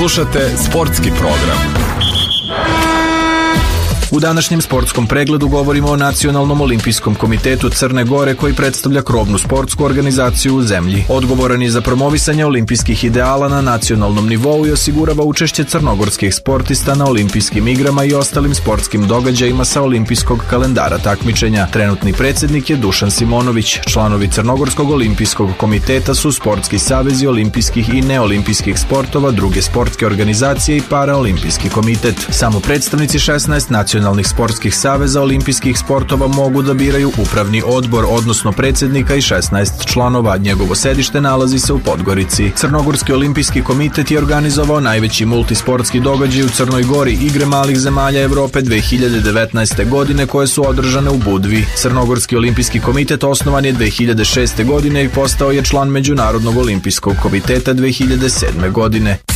Slušate sportski program. U današnjem sportskom pregledu govorimo o Nacionalnom olimpijskom komitetu Crne Gore koji predstavlja krovnu sportsku organizaciju u zemlji. Odgovoran je za promovisanje olimpijskih ideala na nacionalnom nivou i osigurava učešće crnogorskih sportista na olimpijskim igrama i ostalim sportskim događajima sa olimpijskog kalendara takmičenja. Trenutni predsjednik je Dušan Simonović. Članovi Crnogorskog olimpijskog komiteta su sportski savezi olimpijskih i neolimpijskih sportova, druge sportske organizacije i paraolimpijski komitet. Samo predstavnici 16 nacionalnih sportskih saveza olimpijskih sportova mogu da biraju upravni odbor, odnosno predsjednika i 16 članova. Njegovo sedište nalazi se u Podgorici. Crnogorski olimpijski komitet je organizovao najveći multisportski događaj u Crnoj Gori, Igre malih zemalja Evrope 2019. godine koje su održane u Budvi. Crnogorski olimpijski komitet osnovan je 2006. godine i postao je član Međunarodnog olimpijskog komiteta 2007. godine.